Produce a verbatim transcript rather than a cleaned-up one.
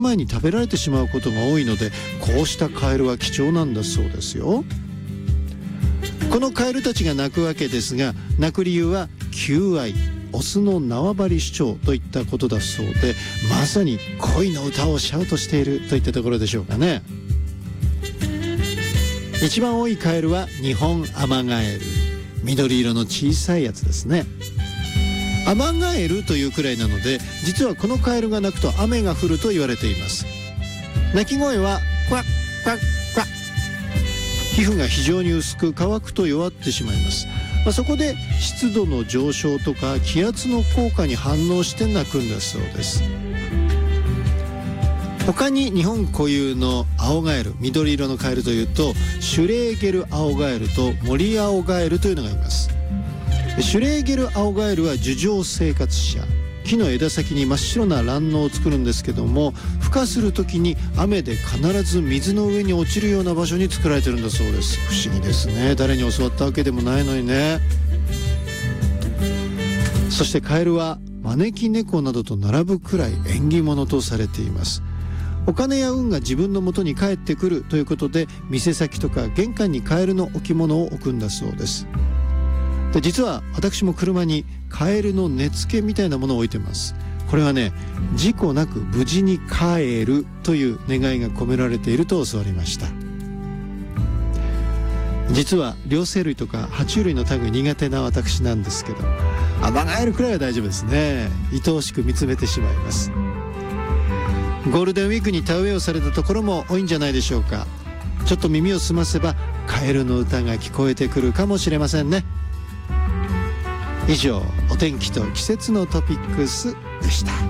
前に食べられてしまうことが多いので、こうしたカエルは貴重なんだそうですよ。このカエルたちが鳴くわけですが、鳴く理由は求愛、オスの縄張り主張といったことだそうで、まさに恋の歌をシャウトしているといったところでしょうかね。一番多いカエルはニホンアマガエル、緑色の小さいやつですね。アマガエルというくらいなので、実はこのカエルが鳴くと雨が降ると言われています。鳴き声はクワックワックワッ。皮膚が非常に薄く乾くと弱ってしまいます。まあ、そこで湿度の上昇とか気圧の効果に反応して鳴くんだそうです。他に日本固有のアオガエル、緑色のカエルというと、シュレーゲルアオガエルとモリアオガエルというのがいます。シュレーゲルアオガエルは樹上生活者、木の枝先に真っ白な卵巣を作るんですけども、孵化する時に雨で必ず水の上に落ちるような場所に作られてるんだそうです。不思議ですね。誰に教わったわけでもないのにね。そしてカエルは招き猫などと並ぶくらい縁起物とされています。お金や運が自分の元に帰ってくるということで、店先とか玄関にカエルの置物を置くんだそうです。で、実は私も車にカエルの根付けみたいなものを置いてます。これはね、事故なく無事に帰るという願いが込められていると教わりました。実は両生類とか爬虫類の類苦手な私なんですけど、アマガエルくらいは大丈夫ですね。愛おしく見つめてしまいます。ゴールデンウィークに田植えをされたところも多いんじゃないでしょうか。ちょっと耳を澄ませばカエルの歌が聞こえてくるかもしれませんね。以上、お天気と季節のトピックスでした。